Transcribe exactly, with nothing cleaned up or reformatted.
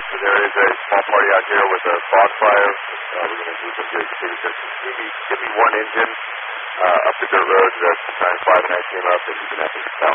So there is a small party out here with a bonfire. Uh, we're going to do some good activities. Give me, give me one engine uh, up the dirt road. That's nine five, and I came up, and you can have to